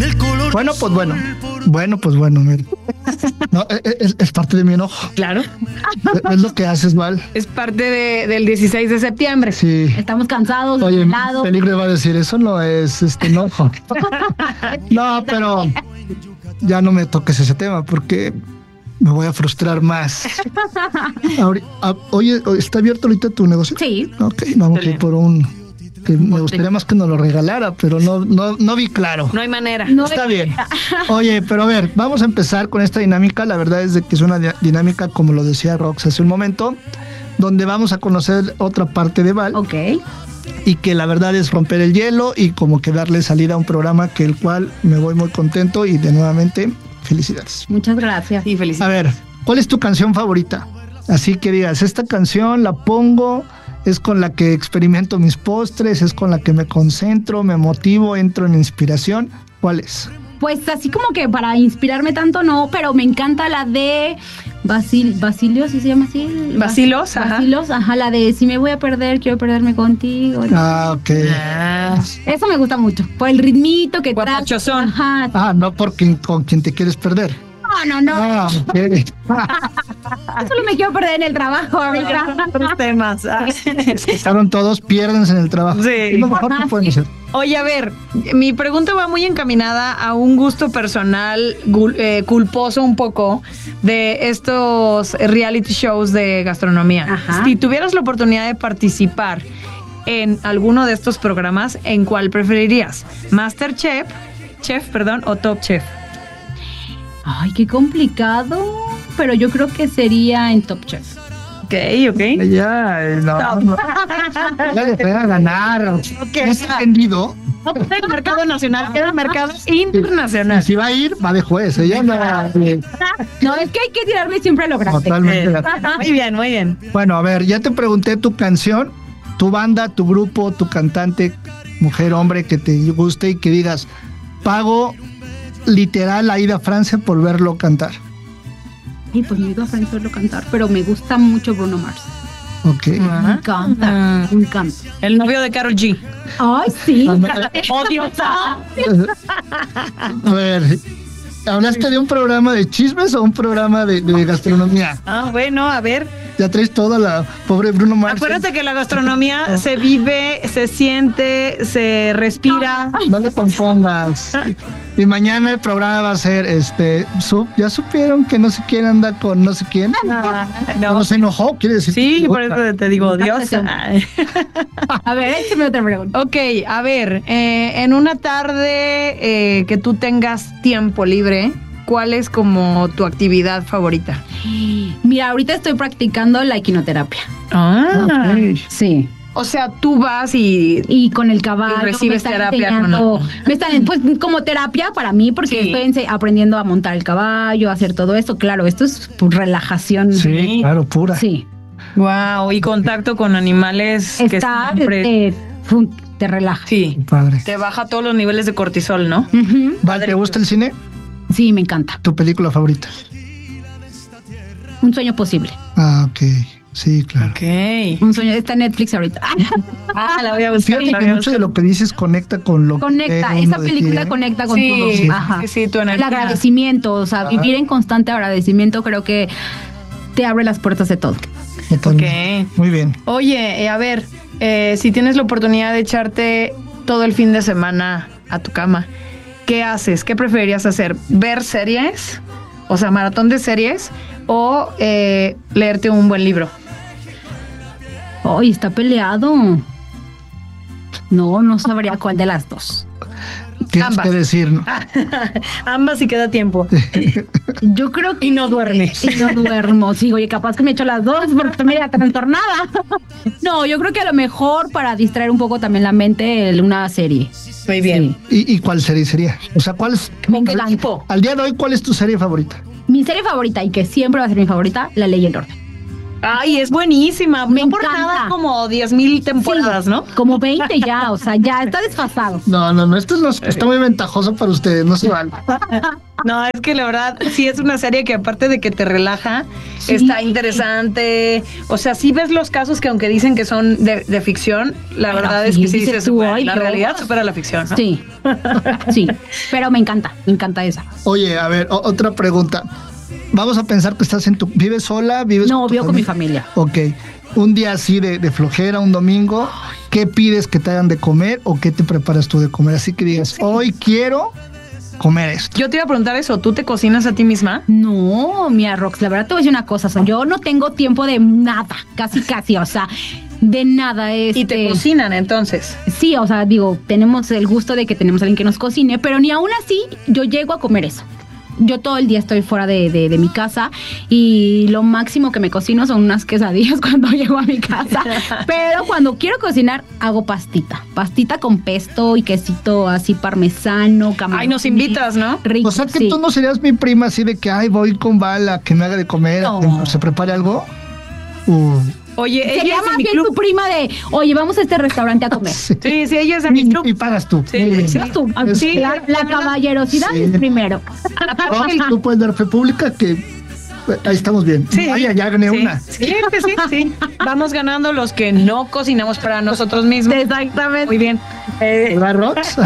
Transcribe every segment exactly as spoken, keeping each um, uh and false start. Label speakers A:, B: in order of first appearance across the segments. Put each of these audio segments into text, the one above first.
A: Bueno, pues bueno. Bueno, pues bueno, mira. No, es, es parte de mi enojo.
B: Claro.
A: Es, es lo que haces, Val.
B: Es parte de, del dieciséis de septiembre.
A: Sí.
C: Estamos cansados.
A: Oye,
C: helados.
A: Peligre va a decir, eso no es este enojo. No, pero ya no me toques ese tema porque me voy a frustrar más. Ahori- a- Oye, ¿está abierto ahorita tu negocio?
C: Sí.
A: Ok, vamos a ir por un... que me gustaría más que nos lo regalara, pero no, no, no vi claro.
B: No hay manera.
C: No
A: Está bien. Oye, pero a ver, vamos a empezar con esta dinámica. La verdad es de que es una di- dinámica, como lo decía Rox hace un momento, donde vamos a conocer otra parte de Val
C: Ok.
A: y que la verdad es romper el hielo y como que darle salida a un programa que el cual me voy muy contento y de nuevamente felicidades.
C: Muchas gracias.
B: Sí,
A: A
B: felicidades.
A: ver, ¿cuál es tu canción favorita? Así que digas, esta canción la pongo, es con la que experimento mis postres, es con la que me concentro, me motivo, entro en inspiración. ¿Cuál es?
C: Pues así como que para inspirarme tanto no, pero me encanta la de Basil, Basilio, ¿sí se llama así?
B: Bacilos, ajá.
C: Bacilos, ajá, la de si me voy a perder, quiero perderme contigo.
A: Ah, ok.
B: Ah,
C: Eso me gusta mucho, por el ritmito que trae.
B: Guapachosón.
C: Ajá.
A: Ah, no porque con quien te quieres perder.
C: No, no, no.
A: Ah, ok.
C: Solo me quiero perder en el trabajo ahorita.
B: otros temas. Ah.
A: Estaron todos, piérdense en el trabajo.
B: Sí.
A: Es lo mejor que pueden hacer.
B: Oye, a ver, mi pregunta va muy encaminada a un gusto personal gul- eh, culposo un poco de estos reality shows de gastronomía.
C: Ajá.
B: Si tuvieras la oportunidad de participar en alguno de estos programas, ¿en cuál preferirías? ¿Masterchef, Chef, perdón, o Top Chef?
C: Ay, qué complicado. Pero yo creo que sería en Top Chef.
B: Ok, ok.
A: Ya, eh, no, no. Ya le voy a ganar.
B: Ok.
A: ¿Es entendido?
B: No queda el mercado nacional, queda el mercado internacional.
A: Si va a ir, va de juez. Ella no, eh,
C: No, es que hay que tirarme siempre a lo grande.
A: totalmente. de-
B: Muy bien, muy bien.
A: Bueno, a ver, ya te pregunté tu canción, tu banda, tu grupo, tu cantante, mujer, hombre, que te guste y que digas, pago literal la ida a Francia por verlo cantar.
C: Ay, pues no he ido a Francia a verlo cantar, pero me gusta mucho Bruno Mars.
A: Ok.
C: Me encanta,
B: Ah.
C: me encanta.
B: El novio de Karol G.
C: Ay, sí.
B: ¡Odiosa!
A: A ver, ¿hablaste de un programa de chismes o un programa de, de gastronomía?
B: Ah, bueno, a ver.
A: Ya traes toda la pobre Bruno Mars.
B: Acuérdate que la gastronomía se vive, se siente, se respira.
A: No le confundas. Y mañana el programa va a ser, este, su- ya supieron que no se quiere andar con no sé quién.
B: No.
A: No se enojó, quiere decir.
B: Sí,
A: que
B: por
A: gusta.
B: eso te digo, Dios.
C: A ver, échame otra pregunta.
B: Ok, a ver, eh, en una tarde eh, que tú tengas tiempo libre, ¿cuál es como tu actividad favorita?
C: Mira, ahorita estoy practicando la equinoterapia.
B: Ah,
A: Ok.
C: Sí.
B: o sea, tú vas y...
C: Y con el caballo.
B: Y recibes
C: me están
B: terapia
C: enseñando-
B: con-
C: me están, pues como terapia para mí, porque
B: Sí.
C: estoy ense- aprendiendo a montar el caballo, a hacer todo esto. Claro, esto es pues, relajación.
A: Sí, claro, pura.
C: Sí.
B: Wow, y contacto con animales que
C: Está,
B: siempre...
C: eh, fun- te relaja.
B: Sí,
A: Padre.
B: te baja todos los niveles de cortisol, ¿no?
C: Ujú.
A: Val, ¿te gusta el cine?
C: Sí, me encanta.
A: ¿Tu película favorita?
C: Un sueño posible.
A: Ah, ok. Sí, claro.
B: Ok.
C: Un sueño. Está en Netflix ahorita.
B: Ah, la voy a buscar.
A: Fíjate
B: la
A: que
B: voy a
A: mucho de
B: buscar.
A: lo que dices conecta con lo
C: Conecta.
A: que
C: Esa
A: uno de ti,
C: película
A: ¿eh?
C: conecta con
B: Sí,
C: todo.
B: sí,
C: Ajá.
B: sí, sí, tu
C: El
B: energía.
C: agradecimiento, o sea, vivir en constante agradecimiento creo que te abre las puertas de todo.
A: Totalmente.
B: Ok.
A: Muy bien.
B: Oye, eh, a ver, eh, si tienes la oportunidad de echarte todo el fin de semana a tu cama, ¿qué haces? ¿Qué preferirías hacer? ¿Ver series? O sea, maratón de series o eh, leerte un buen libro.
C: Ay, está peleado. No, no sabría cuál de las dos.
A: Tienes
B: Ambas.
A: que decir, ¿no?
B: Ambas si queda tiempo.
C: Yo creo que...
B: Y no duermes.
C: Y no duermo. Sí, oye, capaz que me echo las dos porque estoy media trastornada. No, yo creo que a lo mejor para distraer un poco también la mente, el- una serie.
B: Muy bien.
A: ¿Y, y cuál serie sería? O sea, ¿cuál es?
C: Me
A: al-
C: encanta.
A: Al día de hoy, ¿cuál es tu serie favorita?
C: Mi serie favorita y que siempre va a ser mi favorita, La Ley y el Orden.
B: Ay, es buenísima.
C: Me
B: no por
C: encanta.
B: nada como diez mil temporadas,
C: Sí,
B: ¿no?
C: Como veinte ya, o sea, ya está desfasado.
A: No, no, no. Esto es no- está muy ventajoso para ustedes. No se vale.
B: No, es que la verdad sí es una serie que aparte de que te relaja,
C: Sí.
B: está interesante. O sea, sí ves los casos que aunque dicen que son de, de ficción, la
C: Pero
B: verdad
C: sí,
B: es que sí
C: dices
B: dices,
C: tú,
B: "Bueno,
C: ay,
B: la
C: Dios".
B: realidad supera la ficción, ¿no?
C: Sí, sí, pero me encanta, me encanta esa.
A: Oye, a ver, o- otra pregunta. Vamos a pensar que estás en tu... ¿Vives sola? ¿Vives
C: No,
A: tu
C: vivo con mi familia.
A: Ok. Un día así de, de flojera, un domingo, ¿qué pides que te hagan de comer o qué te preparas tú de comer? Así que digas, hoy quiero comer esto.
B: Yo te iba a preguntar eso, ¿tú te cocinas a ti misma?
C: No, mi Rox, la verdad te voy a decir una cosa, o sea, yo no tengo tiempo de nada, casi casi, o sea, de nada. Este,
B: Y te cocinan entonces.
C: Sí, o sea, digo, tenemos el gusto de que tenemos a alguien que nos cocine, pero ni aún así yo llego a comer eso. Yo todo el día estoy fuera de, de, de mi casa y lo máximo que me cocino son unas quesadillas cuando llego a mi casa. Pero cuando quiero cocinar, hago pastita. Pastita con pesto y quesito así parmesano, camarón.
B: Ay, nos invitas, ¿no?
C: Rico,
A: O sea que
C: sí.
A: tú no serías mi prima así de que, ay, voy con Bala, que me haga de comer,
C: No.
A: que se prepare algo. Uh,
B: Oye, ella
C: Sería
B: es de
C: más
B: mi
C: bien
B: club.
C: tu prima de, oye, vamos a este restaurante a comer.
A: sí.
B: Sí, sí, ella es de mi
A: Y,
B: club.
A: y pagas tú.
B: Sí,
A: Muy bien.
B: sí.
C: Tú,
A: Es-
C: sí, la, la caballerosidad
A: Sí.
C: es primero.
A: Rox, tú puedes dar fe pública que eh, ahí estamos bien.
B: Sí.
A: Vaya, ya gané
B: Sí,
A: una.
B: Sí, sí, sí, sí. Vamos ganando los que no cocinamos para nosotros mismos.
C: Exactamente.
B: Muy bien. Eh,
A: ¿Verdad, Rox?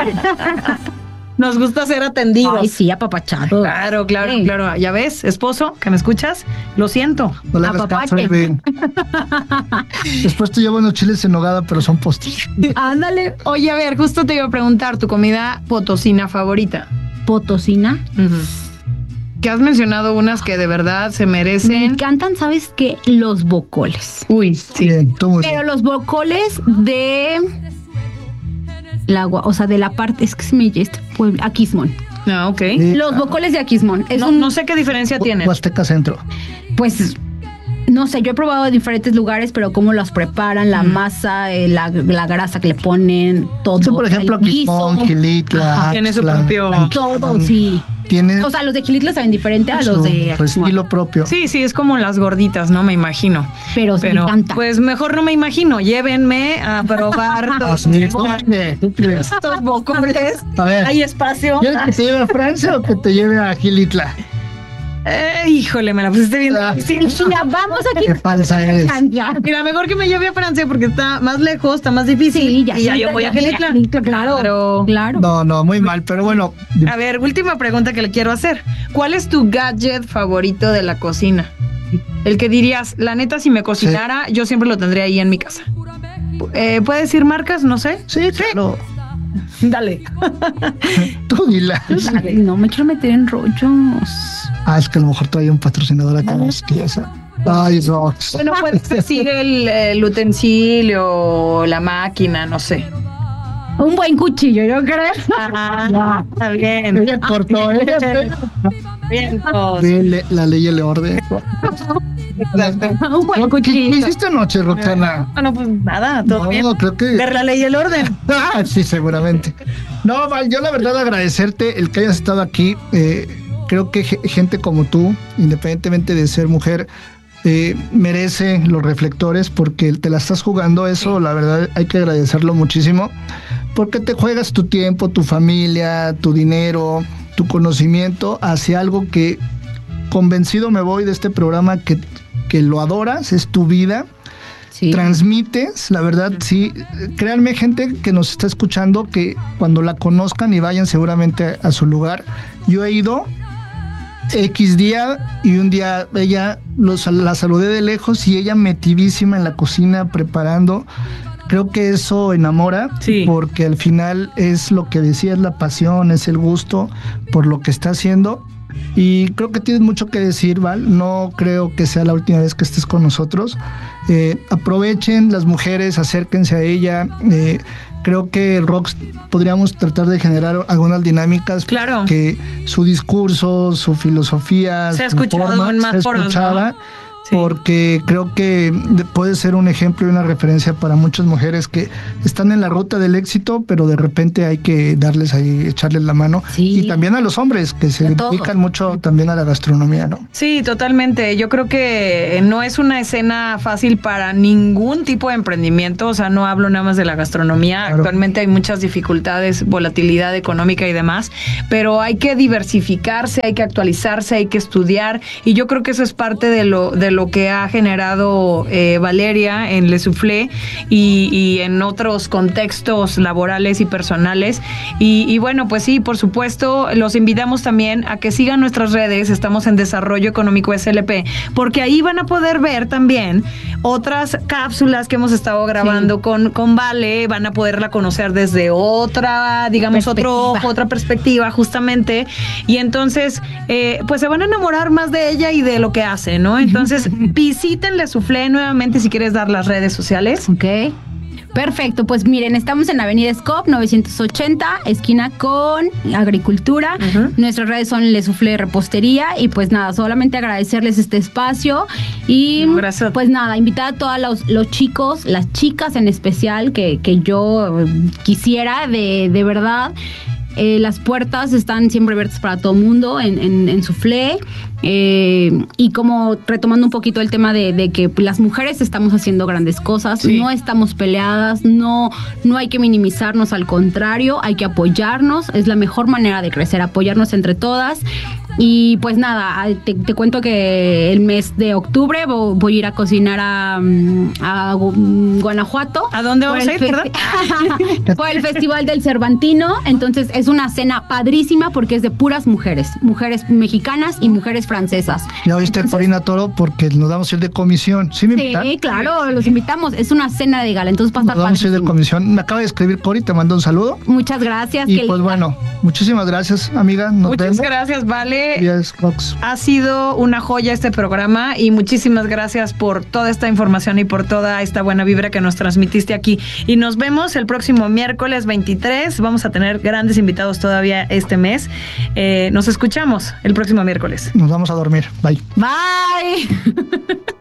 B: nos gusta ser atendidos.
C: Ay, sí, apapachado.
B: Claro, claro,
C: Sí.
B: claro. Ya ves, esposo, que me escuchas, lo siento.
A: No le hagas
C: Apapache.
A: caso, Irving. Después te llevo unos chiles en nogada, pero son postres.
C: Ándale.
B: Oye, a ver, justo te iba a preguntar tu comida potosina favorita.
C: Potosina.
B: Que has mencionado unas que de verdad se
C: Me
B: merecen.
C: encantan, ¿sabes qué? Los bocoles.
B: Uy, sí.
A: Bien, tú muy bien.
C: Pero los bocoles de la agua, o sea, de la parte, es que se me este pueblo, Aquismón.
B: Ah, ok.
A: Sí.
C: Los bocoles de Aquismón. Es
B: No,
C: un,
B: no sé qué diferencia tienen.
A: Huasteca Centro.
C: pues, no sé, yo he probado de diferentes lugares, pero cómo los preparan, la
B: Mm.
C: masa, eh, la, la grasa que le ponen, todo.
A: Sí, por ejemplo,
C: el guiso,
A: Aquismón, Gilitla,
C: Ajá.
B: Tiene su
A: Axtla,
B: propio-
A: Tanquitlán.
C: todo, sí.
A: Tiene
C: O sea, los de Gilitla saben diferente a los
A: su,
C: de
A: su
C: Aquismón.
A: estilo propio.
B: Sí, sí, es como las gorditas, ¿no? Me imagino.
C: Pero, sí me
B: Pero,
C: encanta.
B: pues mejor no me imagino. Llévenme a probar
A: Ah,
B: todos
A: sí, ¿tú qué? ¿Tú crees?
B: estos bocoles.
A: A ver,
B: Hay espacio.
A: ¿quieres que te lleve a Francia o que te lleve a Gilitla?
B: Eh, híjole, me la pusiste bien
A: Ah.
B: difícil.
C: Ya, vamos aquí.
A: Qué falsa eres.
B: Mira, mejor que me lleve a Francia porque está más lejos, está más difícil.
C: Sí, ya.
B: y ya
C: sí,
B: yo voy a
C: ya,
B: Gilitla.
C: Gilitla, Claro,
B: Pero-
C: claro.
A: No, no, muy mal, pero bueno.
B: A ver, última pregunta que le quiero hacer. ¿Cuál es tu gadget favorito de la cocina? El que dirías, la neta, si me cocinara, yo siempre lo tendría ahí en mi casa. Eh, ¿Puedes decir marcas? No sé.
A: Sí, claro.
B: Dale.
A: Tú dila.
C: Ay, no me quiero meter en rollos.
A: Ah, es que a lo mejor trae un patrocinador acá en la pieza. Ay, Rox.
B: Bueno, puedes decir el, el utensilio, la máquina, no sé.
C: Un buen cuchillo, yo creo.
B: Ah, está bien.
A: Ella cortó, ella.
B: Bien, pues.
A: Dile, la ley y el orden.
C: Un buen
A: ¿Qué, qué
C: cuchillo.
A: hiciste anoche, Roxana?
B: Bueno, pues nada, todo
A: No,
B: bien.
A: creo que.
B: Ver la ley y el orden.
A: Ah, sí, seguramente. No, Val, yo la verdad agradecerte el que hayas estado aquí. Eh, creo que ge- gente como tú, independientemente de ser mujer, eh, merece los reflectores porque te la estás jugando. Eso, la verdad, hay que agradecerlo muchísimo. Porque te juegas tu tiempo, tu familia, tu dinero, tu conocimiento hacia algo que convencido me voy de este programa que, que lo adoras, es tu vida.
C: Sí.
A: Transmites, la verdad, sí. Créanme, gente que nos está escuchando, que cuando la conozcan y vayan seguramente a, a su lugar. Yo he ido X día y un día ella los, la saludé de lejos y ella metidísima en la cocina preparando. Creo que eso enamora,
B: Sí.
A: porque al final es lo que decía, es la pasión, es el gusto por lo que está haciendo. Y creo que tienes mucho que decir, Val. No creo que sea la última vez que estés con nosotros. Eh, aprovechen, las mujeres, acérquense a ella. Eh, creo que el Rox podríamos tratar de generar algunas dinámicas
B: Claro.
A: que su discurso, su filosofía,
B: Se ha
A: su
B: escuchado
A: forma
B: en más
A: se
B: foros,
A: escuchaba.
B: ¿no? Sí.
A: Porque creo que puede ser un ejemplo y una referencia para muchas mujeres que están en la ruta del éxito, pero de repente hay que darles ahí, echarles la mano.
C: Sí.
A: Y también a los hombres que se
C: A todos.
A: dedican mucho también a la gastronomía, ¿no?
B: Sí, totalmente. Yo creo que no es una escena fácil para ningún tipo de emprendimiento, o sea, no hablo nada más de la gastronomía.
A: Claro.
B: Actualmente hay muchas dificultades, volatilidad económica y demás, pero hay que diversificarse, hay que actualizarse, hay que estudiar, y yo creo que eso es parte de lo de lo que ha generado eh, Valeria en Le Soufflé y, y en otros contextos laborales y personales. Y, y bueno, pues sí, por supuesto, los invitamos también a que sigan nuestras redes. Estamos en Desarrollo Económico S L P, porque ahí van a poder ver también otras cápsulas que hemos estado grabando
C: Sí.
B: con, con Vale. Van a poderla conocer desde otra, digamos, otro
C: Perspectiva.
B: otra perspectiva, justamente. Y entonces, eh, pues se van a enamorar más de ella y de lo que hace, ¿no? Entonces, visiten Le Soufflé nuevamente si quieres dar las redes sociales.
C: Ok. Perfecto, pues miren, estamos en Avenida Scop novecientos ochenta, esquina con Agricultura.
B: Ujú.
C: Nuestras redes son Le Soufflé Repostería y pues nada, solamente agradecerles este espacio y
B: No, gracias.
C: pues nada, invitar a todos los, los chicos, las chicas en especial que, que yo eh, quisiera de, de verdad. Eh, las puertas están siempre abiertas para todo el mundo en, en, en Soufflé. Eh, y como retomando un poquito el tema de, de que las mujeres estamos haciendo grandes cosas,
B: Sí.
C: no estamos peleadas, no, no hay que minimizarnos, al contrario, hay que apoyarnos, es la mejor manera de crecer, apoyarnos entre todas. Y pues nada, te, te cuento que el mes de octubre vo- voy a ir a cocinar a, mm, a Gu- Guanajuato.
B: ¿A dónde vamos
C: Por
B: a
C: el
B: ir, perdón?
C: festi- Por el Festival del Cervantino. Entonces es una cena padrísima porque es de puras mujeres, mujeres mexicanas y mujeres francesas.
A: Ya oíste,
C: Entonces-
A: Corina Toro, porque nos vamos a ir de comisión. ¿Sí me invitan?
C: Sí, claro, los invitamos. Es una cena de gala, entonces va a
A: Nos
C: estar
A: vamos a ir de
C: padrísimo.
A: comisión. Me acaba de escribir Cori, te mando un saludo.
C: Muchas gracias.
A: Y
C: qué
A: pues
C: linda.
A: bueno, muchísimas gracias, amiga. Nos
B: Muchas
A: vemos.
B: gracias, Vale.
A: Yes, Cox.
B: Ha sido una joya este programa y muchísimas gracias por toda esta información y por toda esta buena vibra que nos transmitiste aquí. Y nos vemos el próximo miércoles veintitrés. Vamos a tener grandes invitados todavía este mes. Eh, nos escuchamos el próximo miércoles.
A: Nos vamos a dormir. Bye.
C: Bye.